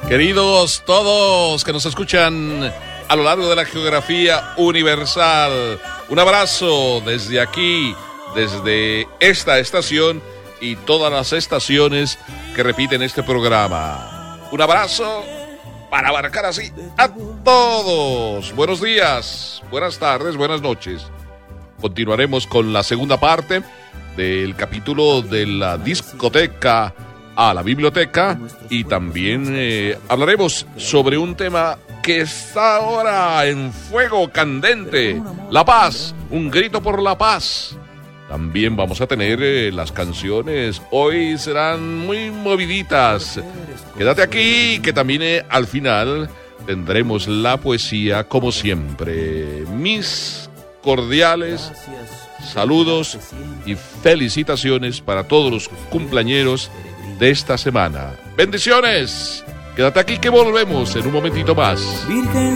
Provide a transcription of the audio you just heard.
Queridos todos que nos escuchan a lo largo de la geografía universal, un abrazo desde aquí, desde esta estación y todas las estaciones que repiten este programa. Un abrazo para abarcar así a todos. Buenos días, buenas tardes, buenas noches. Continuaremos con la segunda parte del capítulo de la discoteca a la biblioteca y también hablaremos sobre un tema que está ahora en fuego candente, la paz, un grito por la paz. También vamos a tener las canciones, hoy serán muy moviditas. Quédate aquí que también al final tendremos la poesía como siempre. Mis cordiales saludos y felicitaciones para todos los cumpleañeros de esta semana. Bendiciones. Quédate aquí que volvemos en un momentito más. Virgen